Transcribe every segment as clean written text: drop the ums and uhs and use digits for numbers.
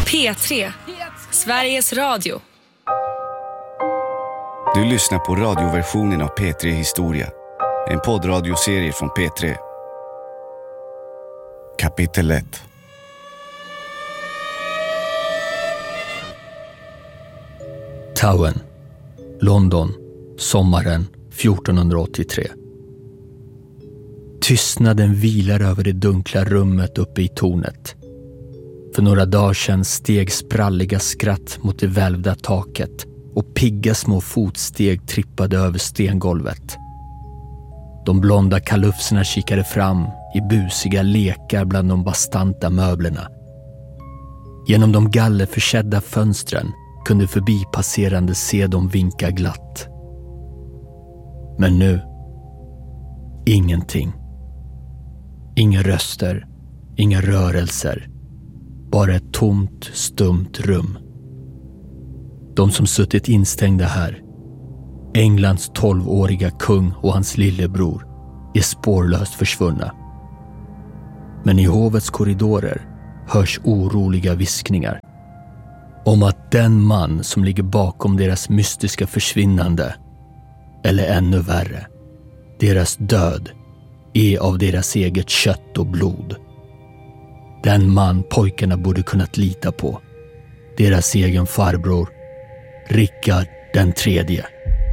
P3, Sveriges Radio. Du lyssnar på radioversionen av P3 Historia. En poddradioserie från P3. Kapitel 1. Towen, London, sommaren 1483. Tystnaden vilar över det dunkla rummet uppe i tornet. För några dagar sedan steg spralliga skratt mot det välvda taket och pigga små fotsteg trippade över stengolvet. De blonda kalufserna kikade fram i busiga lekar bland de bastanta möblerna. Genom de gallerförsedda fönstren kunde förbipasserande se dem vinka glatt. Men nu, ingenting. Inga röster, inga rörelser. Bara ett tomt, stumt rum. De som suttit instängda här, Englands 12-åriga kung och hans lillebror, är spårlöst försvunna. Men i hovets korridorer hörs oroliga viskningar om att den man som ligger bakom deras mystiska försvinnande, eller ännu värre, deras död, är av deras eget kött och blod. Den man pojkarna borde kunnat lita på. Deras egen farbror, Rickard den tredje.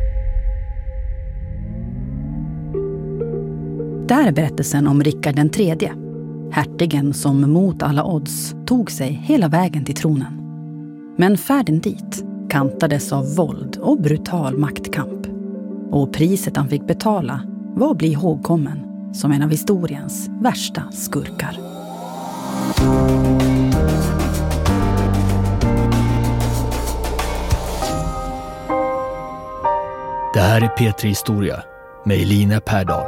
Där är berättelsen om Rickard den tredje. Hertigen som mot alla odds tog sig hela vägen till tronen. Men färden dit kantades av våld och brutal maktkamp. Och priset han fick betala var att bli ihågkommen som en av historiens värsta skurkar. Det här är P3 Historia med Elina Perdal.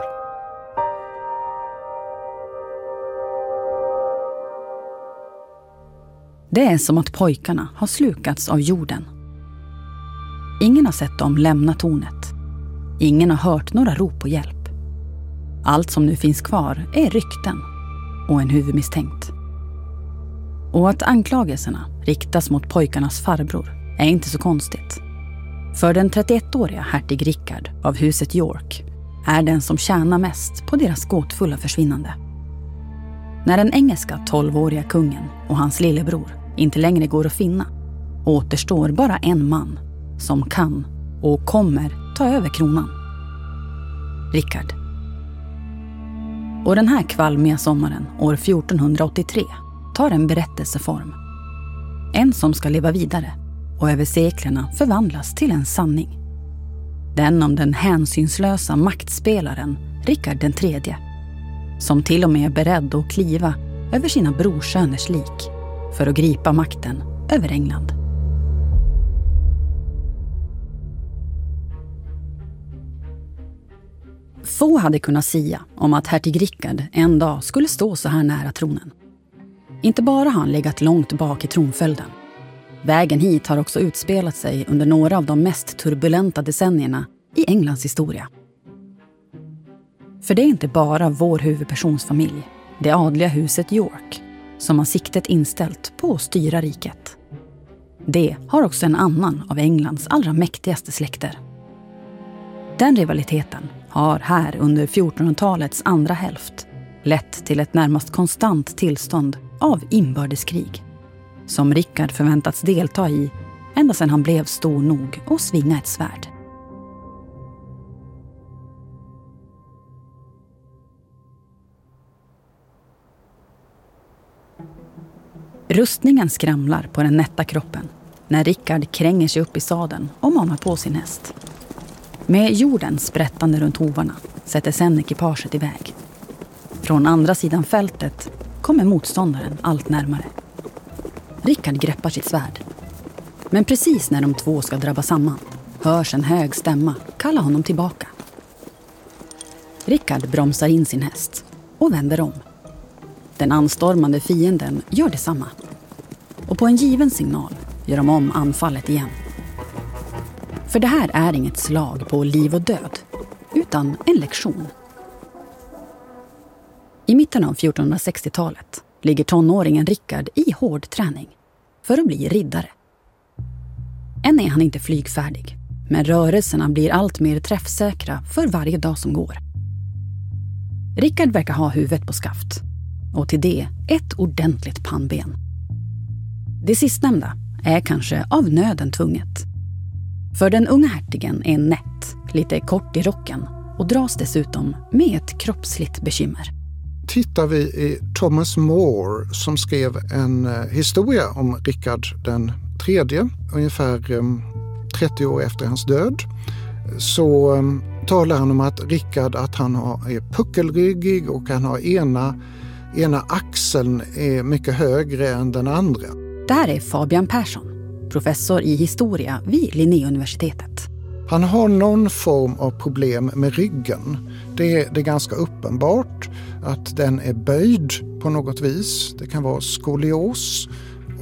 Det är som att pojkarna har slukats av jorden. Ingen har sett dem lämna tornet. Ingen har hört några rop på hjälp. Allt som nu finns kvar är rykten och en huvudmisstänkt. Och att anklagelserna riktas mot pojkarnas farbror är inte så konstigt. För den 31-åriga hertig Rickard av huset York är den som tjänar mest på deras gåtfulla försvinnande. När den engelska 12-åriga kungen och hans lillebror inte längre går att finna, återstår bara en man som kan och kommer ta över kronan. Rickard. Och den här kvalmiga sommaren år 1483 tar en berättelseform. En som ska leva vidare och över seklerna förvandlas till en sanning. Den om den hänsynslösa maktspelaren Rickard den tredje, som till och med är beredd att kliva över sina brorsöners lik för att gripa makten över England. Få hade kunnat sia om att hertig Rickard en dag skulle stå så här nära tronen. Inte bara har han legat långt bak i tronföljden. Vägen hit har också utspelat sig under några av de mest turbulenta decennierna i Englands historia. För det är inte bara vår huvudpersonsfamilj, det adliga huset York, som har siktet inställt på att styra riket. Det har också en annan av Englands allra mäktigaste släkter. Den rivaliteten har här under 1400-talets andra hälft lett till ett närmast konstant tillstånd av inbördeskrig, som Rickard förväntats delta i ända sedan han blev stor nog att svinga ett svärd. Rustningen skramlar på den nätta kroppen när Rickard kränger sig upp i sadeln och manar på sin häst. Med jorden sprättande runt hovarna sätter sen ekipaget iväg. Från andra sidan fältet kommer motståndaren allt närmare. Rickard greppar sitt svärd. Men precis när de två ska drabba samman hörs en hög stämma kalla honom tillbaka. Rickard bromsar in sin häst och vänder om. Den anstormande fienden gör detsamma. Och på en given signal gör de om anfallet igen. För det här är inget slag på liv och död, utan en lektion. I mitten av 1460-talet ligger tonåringen Rickard i hård träning. för att bli riddare. Än är han inte flygfärdig, men rörelserna blir allt mer träffsäkra för varje dag som går. Rickard verkar ha huvudet på skaft, och till det ett ordentligt pannben. Det sistnämnda är kanske av nöden tvunget. För den unga hertigen är nätt, lite kort i rocken och dras dessutom med ett kroppsligt bekymmer. Tittar vi i Thomas More som skrev en historia om Rickard den tredje, ungefär 30 år efter hans död, så talar han om att Rickard att han är puckelryggig och han har ena axeln är mycket högre än den andra. Det här är Fabian Persson, professor i historia vid Linnéuniversitetet. Han har någon form av problem med ryggen. Det är ganska uppenbart att den är böjd på något vis. Det kan vara skolios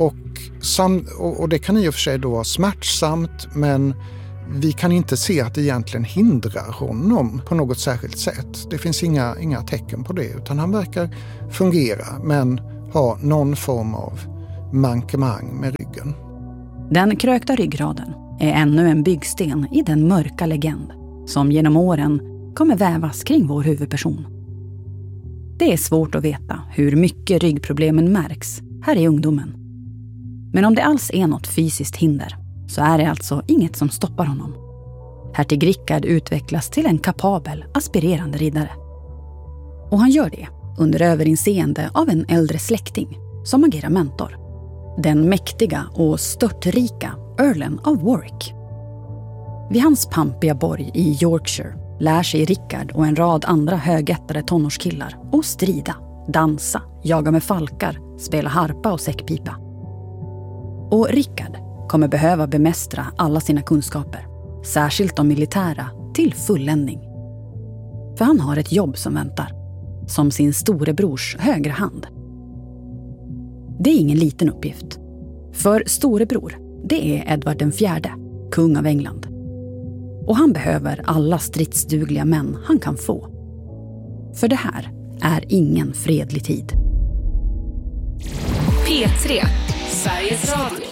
och det kan i och för sig då vara smärtsamt, men vi kan inte se att det egentligen hindrar honom på något särskilt sätt. Det finns inga tecken på det, utan han verkar fungera men ha någon form av mankemang med ryggen. Den krökta ryggraden är ännu en byggsten i den mörka legend som genom åren kommer vävas kring vår huvudperson. Det är svårt att veta hur mycket ryggproblemen märks här i ungdomen. Men om det alls är något fysiskt hinder så är det alltså inget som stoppar honom. Hertig Rickard utvecklas till en kapabel, aspirerande riddare. Och han gör det under överinseende av en äldre släkting som agerar mentor. Den mäktiga och störtrika Erlen av Warwick. Vid hans pampiga borg i Yorkshire lär sig Rickard och en rad andra högättade tonårskillar att strida, dansa, jaga med falkar, spela harpa och säckpipa. Och Rickard kommer behöva bemästra alla sina kunskaper, särskilt de militära, till fulländning. För han har ett jobb som väntar, som sin storebrors högra hand. Det är ingen liten uppgift. För storebror, det är Edvard den fjärde, kung av England. Och han behöver alla stridsdugliga män han kan få. För det här är ingen fredlig tid. P3, Sveriges Radio.